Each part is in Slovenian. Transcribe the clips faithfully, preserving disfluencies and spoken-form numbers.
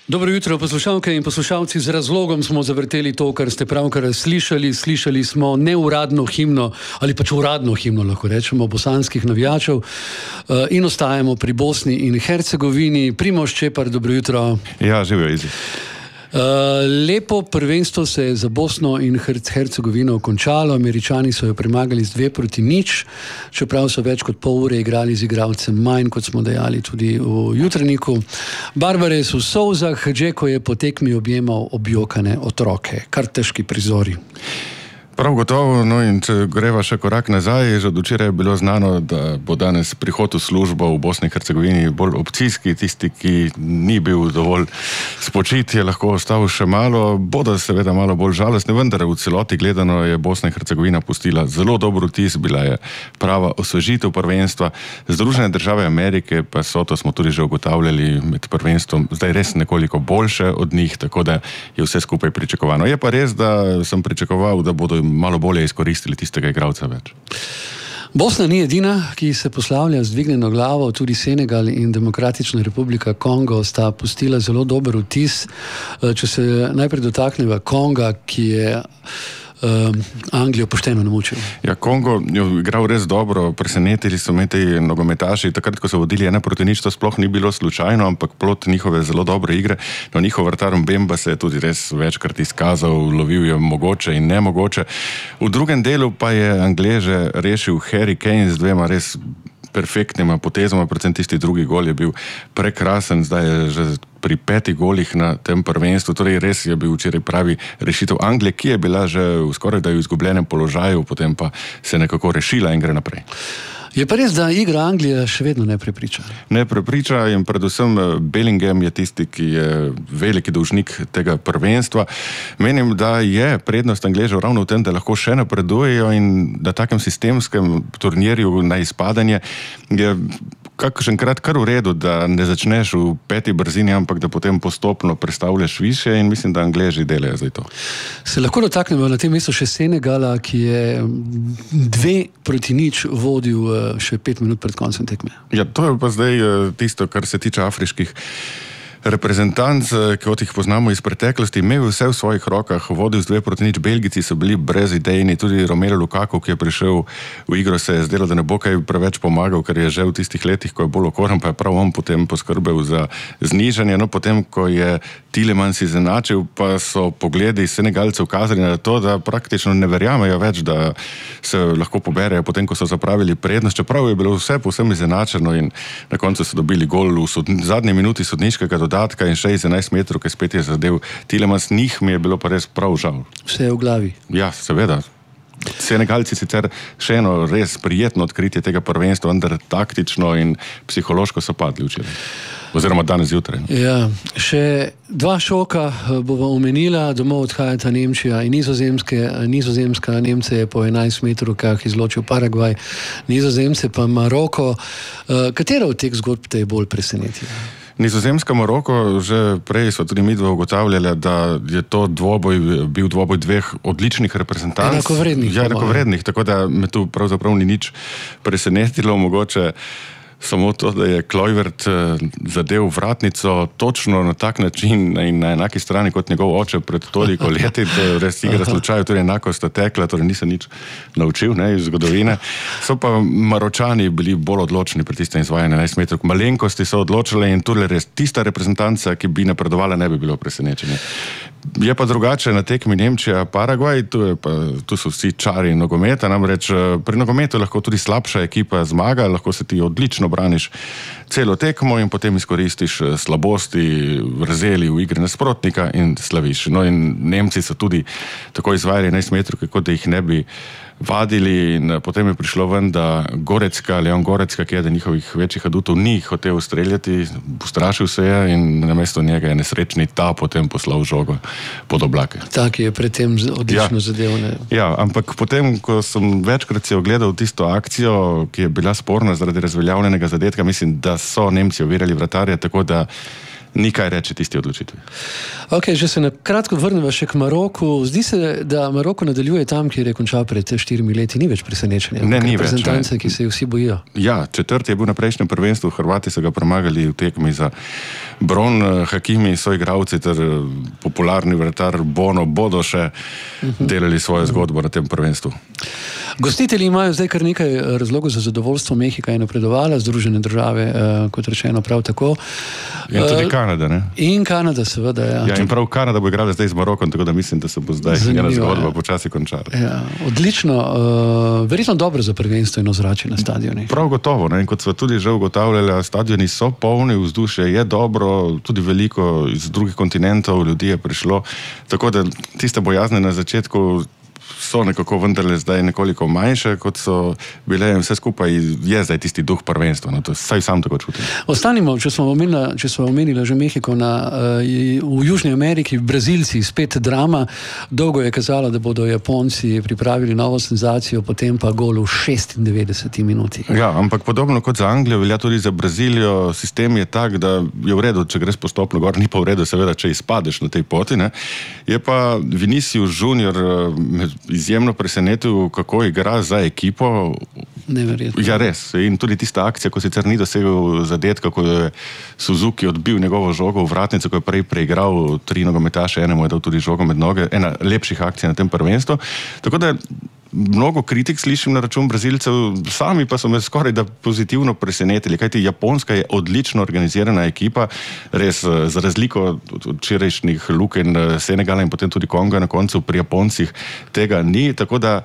Dobro jutro, poslušalke in poslušalci. Z razlogom smo zavrteli to, kar ste pravkar slišali. Slišali smo neuradno himno, ali pač uradno himno, lahko rečemo, bosanskih navijačev. In ostajamo pri Bosni in Hercegovini. Primož Čepar, dobro jutro. Ja, živijo Izi. Lepo prvenstvo se je za Bosno in Hercegovino končalo. Američani so jo premagali z dve proti nič, čeprav so več kot pol ure igrali z igralcem manj, kot smo dejali tudi v Jutreniku. Barbares v solzah, Džeko je po tekmi objemal objokane otroke. Kar težki prizori. Prav gotovo, no in če greva še korak nazaj, že od včeraj je bilo znano, da bo danes prihod v službo v Bosni in Hercegovini bolj opcijski, tisti, ki ni bil dovolj spočit, je lahko ostal še malo, bodo seveda malo bolj žalostni, vendar v celoti gledano je Bosna in Hercegovina pustila zelo dober vtis, bila je prava osvežitev prvenstva. Združene države Amerike pa so, to smo tudi že ugotavljali med prvenstvom, zdaj res nekoliko boljše od njih, tako da je vse skupaj pričakovano. Je pa res, da sem pričakoval, da bodo malo bolje izkoristili tistega igralca več. Bosna ni edina, ki se poslavlja z dvignjeno glavo, tudi Senegal in Demokratična republika Kongo sta pustila zelo dober vtis. Če se najprej dotakneva Konga, ki je Uh, Anglijo pošteno namučil. Ja, Kongo je igral res dobro, presenetili so me ti nogometaši, takrat, ko so vodili ena proti nič, to sploh ni bilo slučajno, ampak plod njihove zelo dobre igre. No, njihov vratar Mbemba se je tudi res večkrat izkazal, lovil je mogoče in nemogoče. V drugem delu pa je Angleže rešil Harry Kane z dvema res perfektnima potezama, predvsem tisti drugi gol je bil prekrasen, zdaj je že pri petih golih na tem prvenstvu, torej res je bil včeraj pravi rešitev Anglije, ki je bila že v skoraj da v izgubljenem položaju, potem pa se nekako rešila in gre naprej. Je pa res, da igra Anglija še vedno ne prepriča. Ne prepriča in predvsem Bellingham je tisti, ki je veliki dolžnik tega prvenstva. Menim, da je prednost Angležev ravno v tem, da lahko še napredujejo in na takem sistemskem turnirju na izpadanje je kakšenkrat kar v redu, da ne začneš v peti brzini, ampak da potem postopno prestavljaš više in mislim, da Angleži delajo zdaj to. Se lahko dotaknemo na tem mestu še Senegala, ki je dve proti nič vodil še pet minut pred koncem tekme. Ja, to je pa zdaj tisto, kar se tiče afriških reprezentanc, kot jih poznamo iz preteklosti, imel vse v svojih rokah, vodil z dve proti nič, Belgijci so bili brezidejni, tudi Romelu Lukaku, ki je prišel v igro, se je zdelo, da ne bo kaj preveč pomagal, ker je že v tistih letih, ko je bolj okoren, pa je prav on potem poskrbel za znižanje. No, potem, ko je Tielemans izenačil, pa so pogledi Senegalcev kazali na to, da praktično ne verjamejo več, da se lahko poberejo potem, ko so zapravili prednost, čeprav je bilo vse povsem izenačeno in na koncu so dobili gol v sodni, zadnji minuti sodniškega dodatka in še iz enajst metrov, ki spet je zadev Tielemans, njih mi je bilo pa res prav žal. Vse je v glavi. Ja, seveda. Senegalci sicer še eno res prijetno odkritje tega prvenstva, vendar taktično in psihološko so padli včeraj. Oziroma danes zjutraj. Ja, še dva šoka bova omenila, domov odhajata Nemčija in Nizozemske. Nizozemska, Nemce je po enajst metrovkah izločil Paragvaj, Nizozemce pa Maroko. Katera od teh zgodb te je bolj presenetila? Nizozemska Maroko, že prej so tudi midva ugotavljala, da je to dvoboj, bil dvoboj dveh odličnih reprezentanc. Enakovrednih. Ja, enakovrednih, tako da me tu pravzaprav ni nič presenetilo, mogoče samo to, da je Kluivert zadev vratnico točno na tak način in na enaki strani kot njegov oče pred toliko leti, to je res igra slučaju, torej enako sta tekla, torej nisem nič naučil, ne, iz zgodovine. So pa Maročani bili bolj odločni pri tistem izvajanju enajst metrov. Malenkosti so odločile in tudi res tista reprezentanca, ki bi napredovala, ne bi bilo presenečenje. Je pa drugače na tekmi Nemčija, Paragvaj, tu, je pa, tu so vsi čari nogometa, namreč pri nogometu lahko tudi slabša ekipa zmaga, lahko se ti odlično braniš celo tekmo in potem izkoristiš slabosti, vrzeli v igri nasprotnika in slaviš. No in Nemci so tudi tako izvajali enajst metrov, kot da jih ne bi vadili in potem je prišlo ven, da Gorecka, Leon Gorecka, ki je eden njihovih večjih adutov, ni hotel streljati, ustrašil se je in namesto njega je nesrečni ta potem poslal žogo pod oblake. Tak je predtem odlično ja. zadev. Ne? Ja, ampak potem, ko sem večkrat si ogledal tisto akcijo, ki je bila sporna zaradi razveljavljenega zadetka, mislim, da so Nemci ovirali vratarja, tako da ni kaj reči tisti odločitvi. Ok, že se na kratko vrnemo še k Maroku. Zdi se, da Maroko nadaljuje tam, kjer je končal pred štirimi leti. Ni več presenečenja. Ne, ni več. Reprezentance, ki se jih vsi bojijo. Ja, četrti je bil na prejšnjem prvenstvu, Hrvati so ga premagali v tekmi za bron, Hakimi, soigralci ter popularni vratar Bono bodo še delali svojo zgodbo na tem prvenstvu. Gostitelji imajo zdaj kar nekaj razlogov za zadovoljstvo. Mehika je napredovala, Združene države, kot rečeno, prav tako. In tudi Kanada, ne? In Kanada, seveda, ja. Ja, in prav Kanada bo igrala zdaj z Marokom, tako da mislim, da se bo zdaj njena zgodba ja. počasi končala. Ja, odlično, uh, verjetno dobro za prvenstvo in ozračje na stadioni. Prav gotovo, ne? In kot smo tudi že ugotavljali, stadioni so polni, vzdušje je dobro, tudi veliko iz drugih kontinentov ljudi je prišlo, tako da tiste bojazne na začetku so nekako vendarle zdaj nekoliko manjše, kot so bile in vse skupaj je zdaj tisti duh prvenstva. No, to saj sam tako čutim. Ostanimo, če smo omenila, če smo omenila že Mehiko na, uh, v Južni Ameriki, Brazilci, spet drama. Dolgo je kazalo, da bodo Japonci pripravili novo senzacijo, potem pa gol v šestindevetdeseti minuti. Ja, ampak podobno kot za Anglijo, velja tudi za Brazilijo. Sistem je tak, da je v redu, če greš postopno gor, ni pa v redu, seveda, če izpadeš na tej poti. Ne? Je pa Vinicius Junior uh, izjemno presenetil, kako igra za ekipo. Neverjetno. Ja, res. In tudi tista akcija, ko sicer ni dosegel zadetka, ko je Suzuki odbil njegovo žogo v vratnico, ko je prej preigral tri nogometaše, enemu je dal tudi žogo med noge, ena lepših akcij na tem prvenstvu. Tako da mnogo kritik slišim na račun Brazilcev, sami pa so me skoraj da pozitivno presenetili, kajti Japonska je odlično organizirana ekipa, res za razliko od včerajšnjih lukenj Senegala in potem tudi Konga na koncu pri Japoncih tega ni, tako da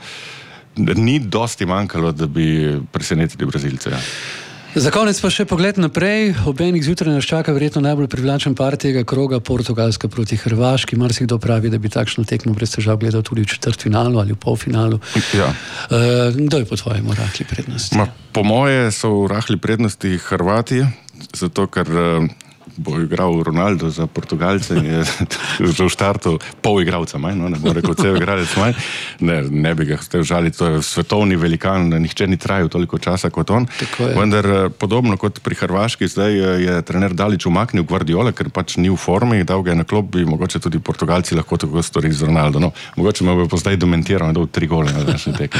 ni dosti manjkalo, da bi presenetili Brazilce. Ja. Za konec pa še pogled naprej. Ob enih zjutraj nas čaka verjetno najbolj privlačen par tega kroga, Portugalska proti Hrvaški. Marsikdo pravi, da bi takšno tekmo brez težav gledal tudi v četrtfinalu ali v polfinalu. Ja. Uh, kdo je po tvojem v rahli prednosti? Ma, po moje so v rahli prednosti Hrvati, zato ker uh, bo igral Ronaldo za Portugalce in je že v štartu pol igralca manj, no, ne bo rekel cel igralec manj. Ne, ne bi ga hotel žaliti, to je svetovni velikan, nihče ni trajal toliko časa kot on. Vendar podobno kot pri Hrvaški, zdaj je trener Dalić umaknil Guardiola, ker pač ni v formi, dal ga je na klop, bi mogoče tudi Portugalci lahko tako storili z Ronaldo. No, mogoče me bo pa zdaj dementiral, da dal tri gole na današnji tekmi.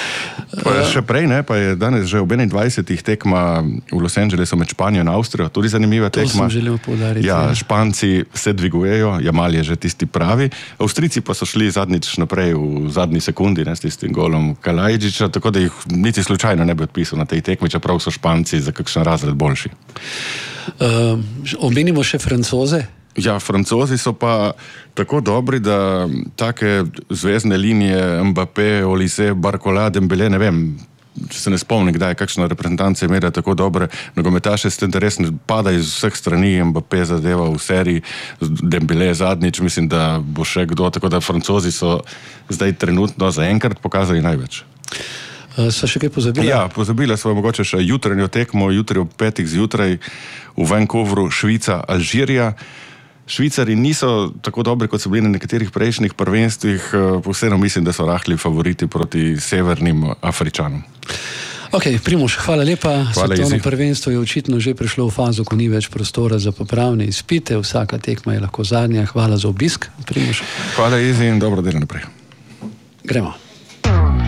Pa še prej, ne, pa je danes že ob enaindvajsetih tekma v Los Angelesu med Španijo in Avstrijo, tudi zanimiva tekma. Ja, Španci se dvigujejo, Jamal je že tisti pravi, Avstrijci pa so šli zadnjič naprej v zadnji sekundi, ne, s tistim golom Kalajdziča, tako da jih niti slučajno ne bi odpisal na tej tekmi, čeprav so Španci za kakšen razred boljši. Uh, omenimo še Francoze? Ja, Francozi so pa tako dobri, da take zvezdne linije Mbappé, Olise, Barcola, Dembele, ne vem, če se ne spomnim, kdaj je kakšna reprezentanca imela tako dobre nogometaše, s tem, da res pada iz vseh strani, Mbappé zadeva v seriji, Dembele zadnjič, mislim, da bo še kdo, tako da Francozi so zdaj trenutno zaenkrat pokazali največ. Uh, so še kaj pozabila? Ja, pozabila smo mogoče še jutranjo tekmo, jutri ob petih zjutraj v Vancouveru, Švica, Alžirija. Švicari niso tako dobri, kot so bili na nekaterih prejšnjih prvenstvih, vseeno mislim, da so rahli favoriti proti severnim Afričanom. Ok, Primož, hvala lepa. Hvala, Svetovno prvenstvo je očitno že prišlo v fazo, ko ni več prostora za popravne izpite, vsaka tekma je lahko zadnja. Hvala za obisk, Primož. Hvala, Izi, in dobro delo naprej. Gremo.